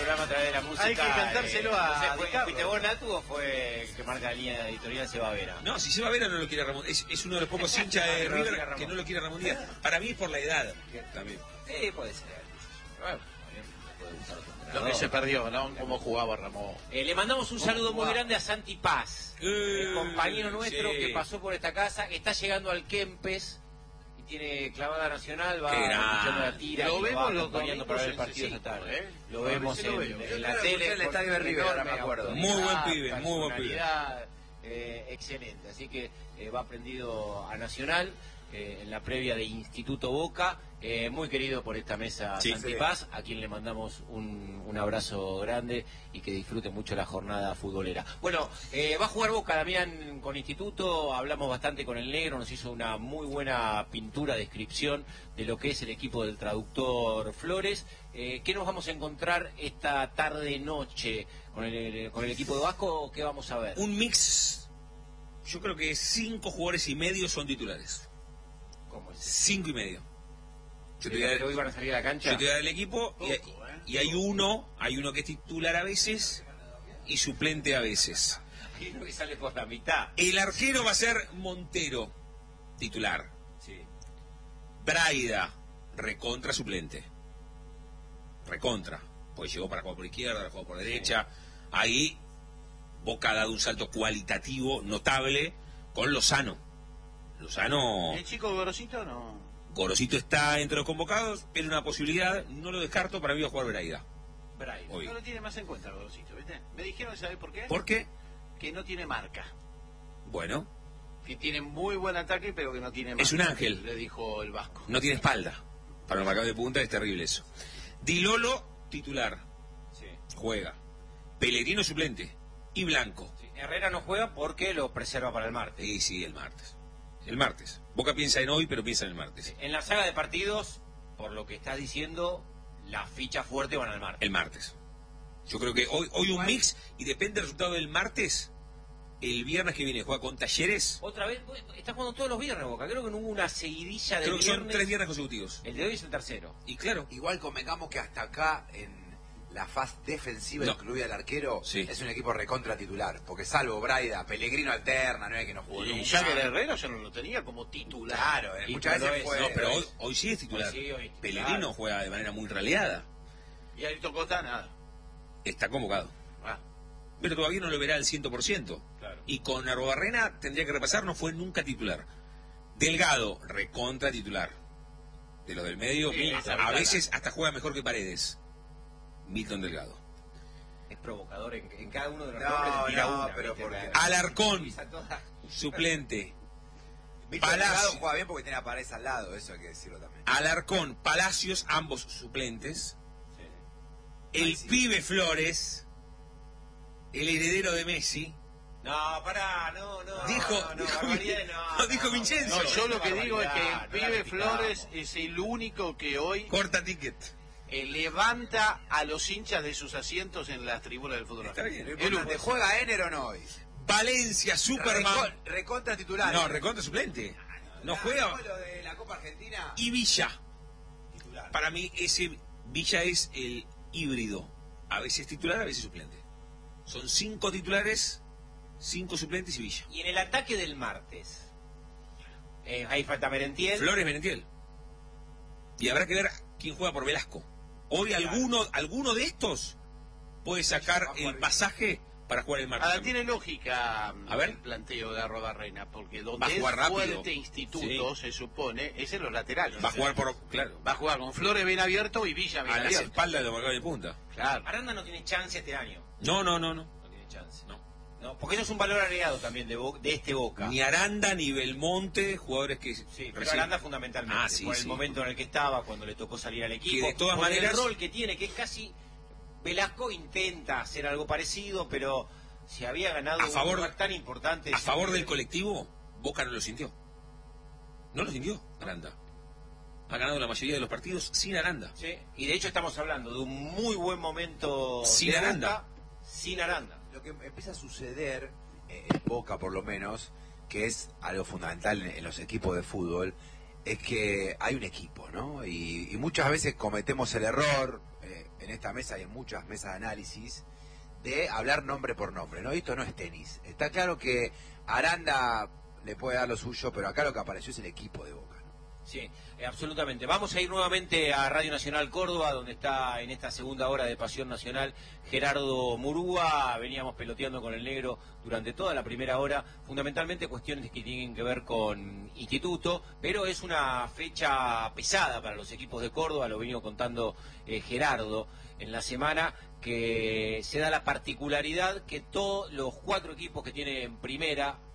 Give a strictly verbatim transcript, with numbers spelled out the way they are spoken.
programa a través de la música. Hay que cantárselo a, no sé, a fue, Ricardo. ¿Fuiste vos, Natu, o fue el que marca la línea editorial Seba Vera? No, si Seba Vera no lo quiere Ramón, es, es uno de los pocos hinchas de No lo River quiere Ramón. que no lo quiere Ramón Díaz. Para mí es por la edad también. Sí, puede ser. Bueno, también puede gustar otro Lo entrenador. que se perdió, ¿no? Cómo jugaba Ramón. Eh, le mandamos un saludo muy jugaba? grande a Santi Paz, Eh, el compañero nuestro sí. que pasó por esta casa, está llegando al Kempes y tiene clavada nacional, va Qué escuchando grande. la tira Lo y vemos va los acompañando para ver el domingos partido en esta cinco, tarde. ¿eh? Lo A vemos veces lo en, veo. en Yo la lo tele. escuché en el estadio de River, ahora me acuerdo. Muy buen pibe, muy buen pibe. personalidad, eh, excelente, así que eh, va prendido a Nacional eh, en la previa de Instituto Boca, eh, muy querido por esta mesa Sí, Santi sí. Paz, a quien le mandamos un, un abrazo grande y que disfrute mucho la jornada futbolera. Bueno, eh, va a jugar Boca, Damián, con Instituto, hablamos bastante con el negro, nos hizo una muy buena pintura, descripción de lo que es el equipo del traductor Flores. Eh, ¿Qué nos vamos a encontrar esta tarde-noche con el, con el equipo de Vasco? ¿Qué vamos a ver? Un mix, yo creo que cinco jugadores y medio son titulares. ¿Cómo es? Cinco y medio. Yo te voy a ¿Que dar, hoy van a salir a la cancha? yo te voy a dar el equipo y hay, Poco, ¿eh? y hay uno, hay uno que es titular a veces y suplente a veces. Hay uno que sale por la mitad. El arquero va a ser Montero, titular. Sí. Braida, recontra suplente. Recontra. Pues llegó para jugar por izquierda, para jugar por derecha. Ahí Boca ha dado un salto cualitativo notable con Lozano. Lozano, ¿El chico Gorosito no? Gorosito está entre los convocados, era una posibilidad, no lo descarto, para mí va a jugar Braida. Braille. Hoy. No lo tiene más en cuenta Gorosito, ¿viste? Me dijeron, ¿sabes por qué? ¿Por qué? Que no tiene marca. Bueno, Que tiene muy buen ataque, pero que no tiene marca. Es un ángel. Le dijo el Vasco. no tiene espalda. Para los marcados de punta es terrible eso. Di Lolo, titular, Sí. juega. Pellegrino, suplente. Y Blanco. Sí. Herrera no juega porque lo preserva para el martes. Sí, sí, el martes. El martes. Boca piensa en hoy, pero piensa en el martes. En la saga de partidos, por lo que estás diciendo, las fichas fuertes van al martes. El martes. Yo creo que hoy, hoy un mix, y depende del resultado del martes. El viernes que viene juega con Talleres. Otra vez, pues, está jugando todos los viernes Boca. Creo que no hubo una seguidilla de Creo que viernes. son tres viernes consecutivos. El de hoy es el tercero. Y claro, Igual convengamos que hasta acá, en la fase defensiva, No. incluida el arquero, Sí. es un equipo recontra titular. Porque salvo Braida, Pellegrino alterna, no es que no jugó Y nunca. ya que el Herrera yo no lo tenía como titular. Claro, eh, Y muchas pero veces es- fue... no, pero hoy, hoy sí es titular. Hoy sí, hoy es titular. Pellegrino juega de manera muy raleada. Y Alito Costa, nada. Está convocado. Ah, Pero todavía no lo verá al cien por ciento. Claro. Y con Arrobarrena tendría que repasar, no fue nunca titular. Delgado, recontra titular. De los del medio, Sí, a esa ventana. veces hasta juega mejor que Paredes. Milton Delgado. Es provocador en, en cada uno de los No, nombres le tira no, una, pero ¿viste? porque- La- Alarcón, Pisa toda. suplente. Milton Palacio. Delgado juega bien porque tiene a Paredes al lado, eso hay que decirlo también. Alarcón, Palacios, ambos suplentes. El Ahí sí. pibe Flores, el heredero de Messi. No, pará, no, no. Dijo- no, no, dijo- barbaridades, no, no, dijo no, Vincenzo. no, yo lo que Barbaridad, digo es que el no la pibe criticamos. Flores es el único que hoy Corta ticket. eh, levanta a los hinchas de sus asientos en las tribunas del fútbol Está argentino. bien. Lo importante, ¿juega Ener o no hoy? Valencia, Superman. Recon- recontra titular. No, recontra suplente. No juega. Lo de la Copa Argentina. Y Villa. Titular. Para mí ese Villa es el híbrido. A veces titular, a veces suplente. Son cinco titulares, cinco suplentes y Villa. Y en el ataque del martes, eh, ahí falta Merentiel. Flores, Merentiel. Y habrá que ver quién juega por Velasco. Hoy alguno, alguno de estos puede sacar Va a jugar el bien. pasaje para jugar el martes. Ahora tiene lógica A ver. el planteo de Arrobarrena, porque Va donde a es jugar rápido. fuerte instituto, se supone, es en los laterales. Va a jugar por, claro, Va a jugar con Flores bien abierto y Villa bien a las abierto. espaldas de los marcadores de punta. Claro. Aranda no tiene chance este año. No, no, no, no. No tiene chance. No. No, porque eso es un valor agregado también de, Bo- de este Boca. Ni Aranda ni Belmonte, jugadores que Sí, pero recién- Aranda fundamentalmente, Ah, sí, por el sí. momento en el que estaba, cuando le tocó salir al equipo, Que de todas por maneras- el rol que tiene, que es casi... Velasco intenta hacer algo parecido, pero si había ganado A favor- un lugar tan importante... A favor del colectivo, Boca no lo sintió. No lo sintió, Aranda. Ha ganado la mayoría de los partidos sin Aranda. Sí, y de hecho estamos hablando de un muy buen momento Sin de Aranda. Boca, sin Aranda. Lo que empieza a suceder, eh, en Boca por lo menos, que es algo fundamental en, en los equipos de fútbol, es que hay un equipo, ¿no? Y, y muchas veces cometemos el error, eh, en esta mesa y en muchas mesas de análisis, de hablar nombre por nombre, ¿no? Y esto no es tenis. Está claro que Aranda le puede dar lo suyo, pero acá lo que apareció es el equipo de Boca, ¿no? Sí, eh, absolutamente. Vamos a ir nuevamente a Radio Nacional Córdoba, donde está en esta segunda hora de Pasión Nacional Gerardo Murúa. Veníamos peloteando con el negro durante toda la primera hora, fundamentalmente cuestiones que tienen que ver con Instituto, pero es una fecha pesada para los equipos de Córdoba, lo venido contando eh, Gerardo en la semana, que se da la particularidad que todos los cuatro equipos que tienen primera